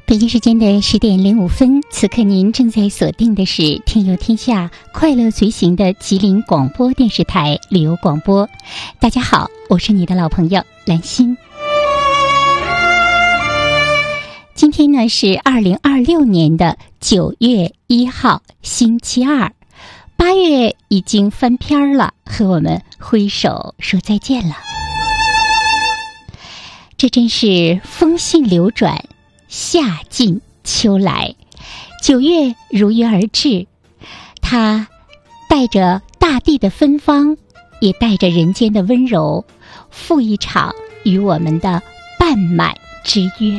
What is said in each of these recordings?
北京时间的10点05分，此刻您正在锁定的是天游天下快乐随行的吉林广播电视台旅游广播。大家好，我是你的老朋友兰心。今天呢是2026年的9月1号星期二，8月已经翻篇了，和我们挥手说再见了。这真是风信流转，夏尽秋来，9月如约而至，它带着大地的芬芳，也带着人间的温柔，赴一场与我们的半满之约。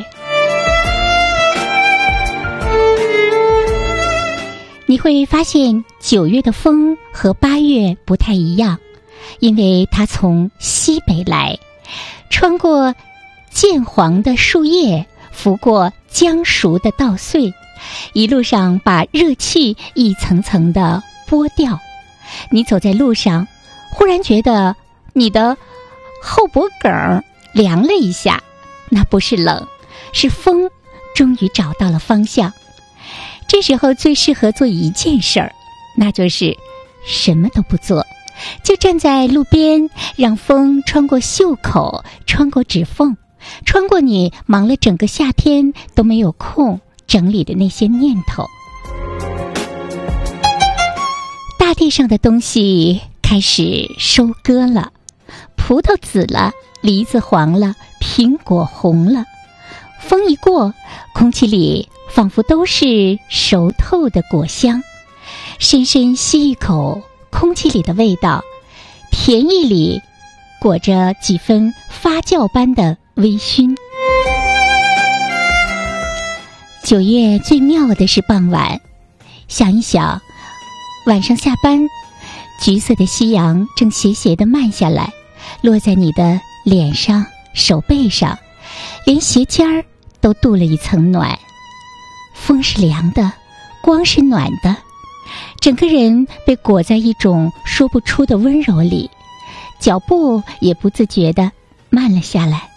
你会发现9月的风和8月不太一样，因为它从西北来，穿过渐黄的树叶，拂过将熟的稻穗，一路上把热气一层层地剥掉。你走在路上，忽然觉得你的后脖梗凉了一下，那不是冷，是风终于找到了方向。这时候最适合做一件事儿，那就是什么都不做，就站在路边，让风穿过袖口，穿过指缝，穿过你忙了整个夏天都没有空整理的那些念头。大地上的东西开始收割了，葡萄紫了，梨子黄了，苹果红了。风一过，空气里仿佛都是熟透的果香，深深吸一口空气里的味道，甜意里裹着几分发酵般的微醺。9月最妙的是傍晚，想一想，晚上下班，橘色的夕阳正斜斜地漫下来，落在你的脸上、手背上，连鞋尖儿都镀了一层暖。风是凉的，光是暖的，整个人被裹在一种说不出的温柔里，脚步也不自觉地慢了下来。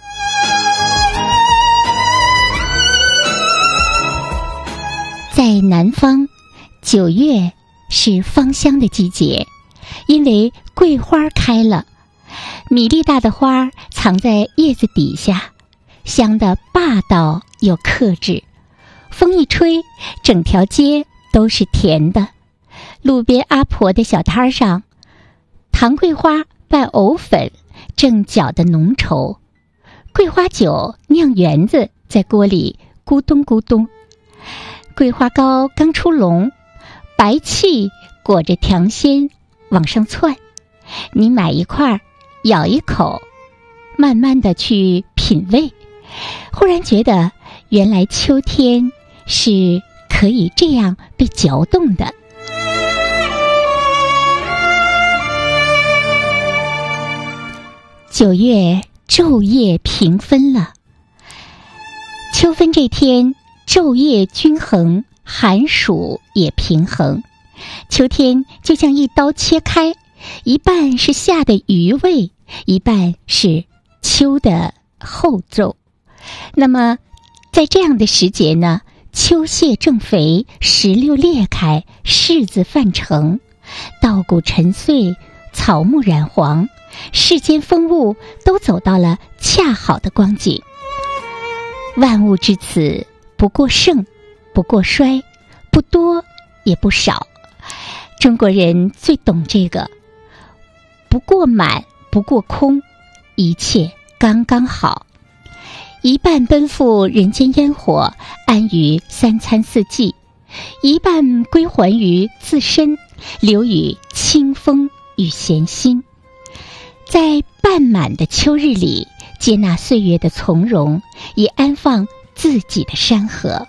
在南方，9月是芳香的季节，因为桂花开了，米粒大的花藏在叶子底下，香得霸道又克制。风一吹，整条街都是甜的。路边阿婆的小摊上，糖桂花拌藕粉正搅得浓稠，桂花酒酿圆子在锅里咕咚咕咚。桂花糕刚出笼，白气裹着甜鲜往上窜，你买一块，咬一口，慢慢的去品味，忽然觉得原来秋天是可以这样被嚼动的。9月昼夜平分了，秋分这天昼夜均衡，寒暑也平衡。秋天就像一刀切开，一半是夏的余味，一半是秋的厚奏。那么在这样的时节呢，秋蟹正肥，石榴裂开，柿子泛橙，稻谷沉碎，草木染黄，世间风物都走到了恰好的光景。万物至此，不过盛，不过衰，不多也不少。中国人最懂这个，不过满，不过空，一切刚刚好。一半奔赴人间烟火，安于三餐四季；一半归还于自身，留于清风与闲心。在半满的秋日里，接纳岁月的从容，也安放自己的山河。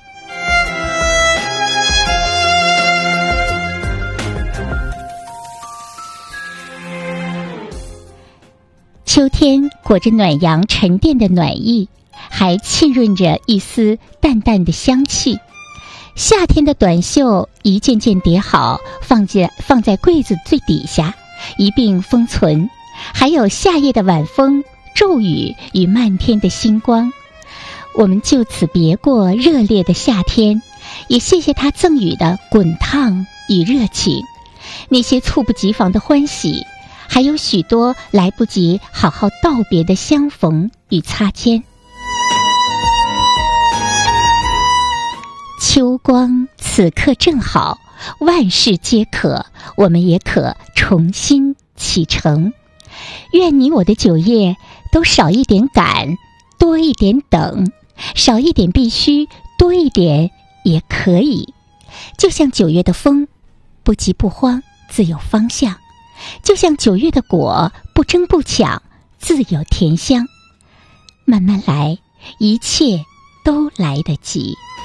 秋天裹着暖阳沉淀的暖意，还浸润着一丝淡淡的香气。夏天的短袖一件件叠好，放在柜子最底下，一并封存。还有夏夜的晚风、骤雨与漫天的星光， 我们就此别过热烈的夏天，也谢谢他赠予的滚烫与热情，那些猝不及防的欢喜，还有许多来不及好好道别的相逢与擦肩。秋光此刻正好，万事皆可，我们也可重新启程。愿你我的9月都少一点赶，多一点等，少一点必须，多一点也可以。就像9月的风，不急不慌，自有方向；就像9月的果，不争不抢，自有甜香。慢慢来，一切都来得及。